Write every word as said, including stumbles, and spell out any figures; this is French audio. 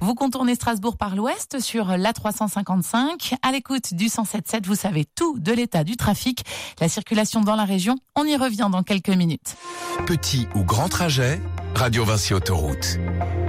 Vous contournez Strasbourg par l'ouest sur l'A trois cent cinquante-cinq. À l'écoute du cent sept sept, vous savez tout de l'état du trafic, la circulation dans la région. On y revient dans quelques minutes. Petit ou grand trajet, Radio Vinci Autoroute.